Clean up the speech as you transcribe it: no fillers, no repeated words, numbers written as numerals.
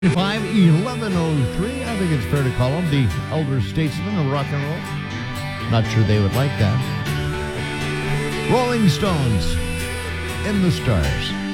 1103. I think it's fair to call him the elder statesman of rock and roll. Not sure they would like that. Rolling Stones, In the Stars.